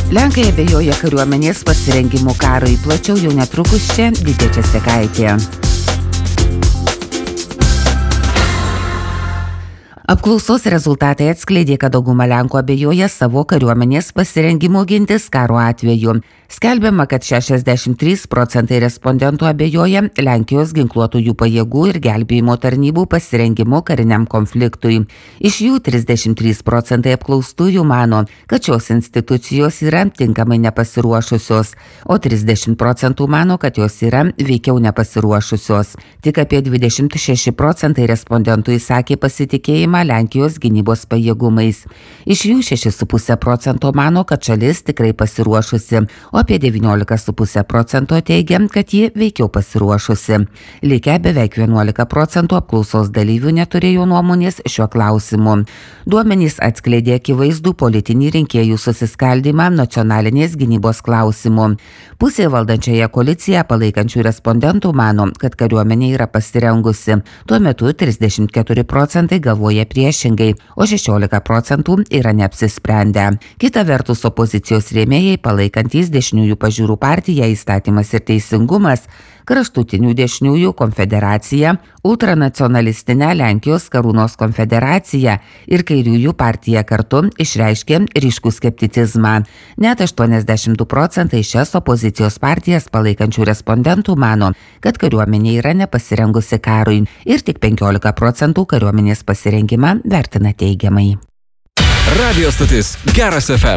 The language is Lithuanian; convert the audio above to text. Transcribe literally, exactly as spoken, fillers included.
Lenkai abejoja kariuomenės pasirengimu karui. Plačiau jau netrukus čia Didė Česekaitė. Apklausos rezultatai atskleidė, kad dauguma Lenkų abejoja savo kariuomenės pasirengimu gintis karo atveju. Skelbiama, kad šešiasdešimt trys procentai respondentų abejoja Lenkijos ginkluotųjų pajėgų ir gelbėjimo tarnybų pasirengimu kariniam konfliktui. Iš jų trisdešimt trys procentai apklaustųjų mano, kad šios institucijos yra tinkamai nepasiruošusios, o trisdešimt procentų mano, kad jos yra veikiau nepasiruošusios. Tik apie dvidešimt šeši procentai respondentų įsakė pasitikėjimą Lenkijos gynybos pajėgumais. Iš jų šeši su puse procento mano, kad šalis tikrai pasiruošusi, o apie devyniolika su puse procento teigia, kad ji veikiau pasiruošusi. Likę beveik vienuolika procentų apklausos dalyvių neturėjo nuomonės šiuo klausimu. Duomenys atskleidė akivaizdų politinį rinkėjų susiskaldymą nacionalinės gynybos klausimu. Pusė valdančiąją koaliciją palaikančių respondentų mano, kad kariuomenė yra pasirengusi. Tuo metu trisdešimt keturi procentai galvoja priešingai, o šešiolika procentų yra neapsisprendę. Kita vertus, opozicijos rėmėjai palaikantys dešiniųjų pažiūrų partiją Įstatymas ir teisingumas, kraštutinių dešiniųjų konfederaciją, ultranacionalistinę Lenkijos karūnos konfederaciją ir kairiųjų partiją kartu išreiškė ryškų skepticizmą. Net aštuoniasdešimt du procentai šias opozicijos partijas palaikančių respondentų mano, kad kariuomenė yra nepasirengusi karui ir tik penkiolika procentų kariuomenės pasirengimą vertina teigiamai. Radio stotis Geras F M.